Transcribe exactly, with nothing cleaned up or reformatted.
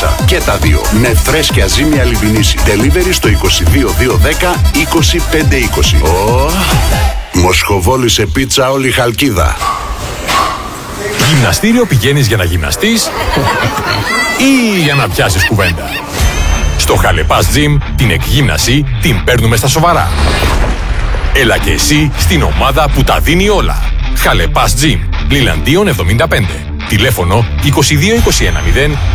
πίτσα. Και τα δύο. Με φρέσκια ζύμη αλιβινίση. Delivery στο είκοσι δύο δύο δέκα είκοσι πέντε είκοσι. Oh, μοσχοβόλησε πίτσα όλη η Χαλκίδα. Γυμναστήριο πηγαίνεις για να γυμναστείς ή για να πιάσεις κουβέντα? Στο Χαλεπάς Gym την εκγύμναση την παίρνουμε στα σοβαρά. Έλα και εσύ στην ομάδα που τα δίνει όλα. Χαλεπάς Gym, Λιλαντίων εβδομήντα πέντε. Τηλέφωνο είκοσι δύο είκοσι ένα μηδέν